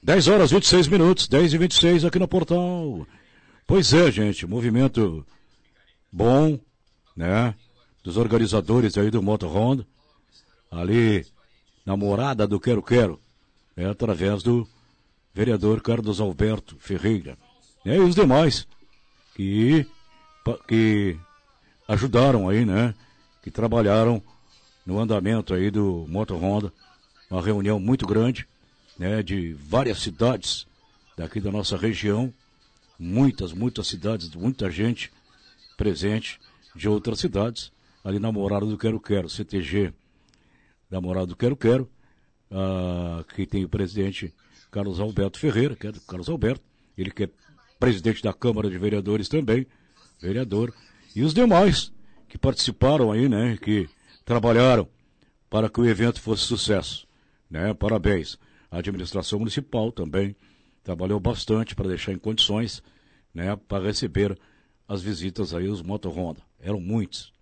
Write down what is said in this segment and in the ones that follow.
10 horas 26 minutos, 10 e 26 aqui no portal. Pois é, gente, movimento bom, né? Dos organizadores aí do Moto Honda, ali na morada do Quero Quero, através do vereador Carlos Alberto Ferreira. E os demais que ajudaram aí, né? Que trabalharam no andamento aí do Moto Honda, uma reunião muito grande, né? De várias cidades daqui da nossa região, muitas cidades, muita gente presente de outras cidades, ali na morada do Quero Quero, CTG da morada do Quero Quero, que tem o presidente Carlos Alberto Ferreira, que é do Carlos Alberto, ele que é presidente da Câmara de Vereadores também, vereador, e os demais que participaram aí, né, que trabalharam para que o evento fosse sucesso, né, parabéns. A administração municipal também trabalhou bastante para deixar em condições, né, para receber as visitas aí, os Moto Honda. Eram muitos,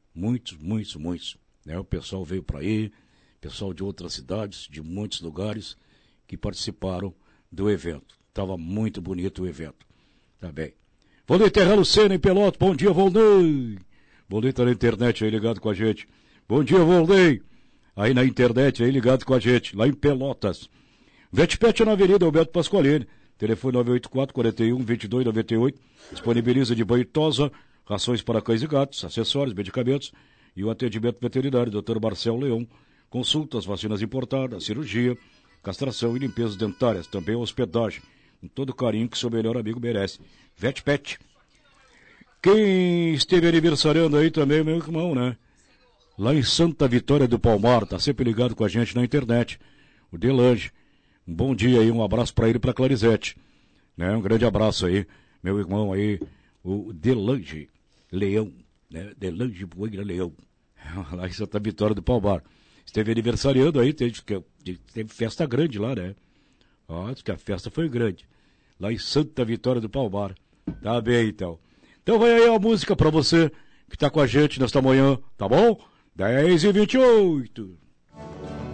né, o pessoal veio para aí, pessoal de outras cidades, de muitos lugares, que participaram do evento. Estava muito bonito o evento. Tá bem. Volney Terra Lucena em Pelotas. Bom dia, Volney. Volney tá na internet aí ligado com a gente. Bom dia, Volney. Aí na internet aí ligado com a gente, lá em Pelotas. Vetpet na Avenida Alberto Pasqualini. Telefone 984-41-2298. Disponibiliza de banho e tosa, rações para cães e gatos, acessórios, medicamentos e o atendimento veterinário. Dr. Marcel Leão. Consultas, vacinas importadas, cirurgia, castração e limpezas dentárias. Também hospedagem. Com todo o carinho que seu melhor amigo merece. Vetpet. Quem esteve aniversariando aí também, meu irmão, né? Lá em Santa Vitória do Palmar, tá sempre ligado com a gente na internet. O Delange. Um bom dia aí, um abraço pra ele e pra Clarizete. Né? Um grande abraço aí, meu irmão aí, o Delange Leão, né? Delange Bueira Leão. Lá em Santa Vitória do Palmar. Esteve aniversariando aí, teve festa grande lá, né? Ó, diz que a festa foi grande. Lá em Santa Vitória do Palmar. Tá bem, então. Então vai aí a música pra você que tá com a gente nesta manhã, tá bom? 10h28.